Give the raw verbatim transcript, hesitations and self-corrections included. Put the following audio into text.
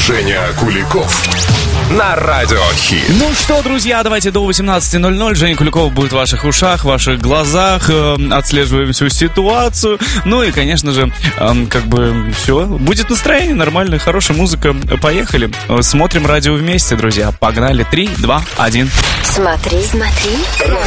Женя Куликов на Радио Хит. Ну что, друзья, давайте до восемнадцати ноль-ноль. Женя Куликов будет в ваших ушах, в ваших глазах. Э, отслеживаем всю ситуацию. Ну и, конечно же, э, как бы все. Будет настроение нормальное, хорошая музыка. Поехали. Смотрим радио вместе, друзья. Погнали. Три, два, один. Смотри, смотри.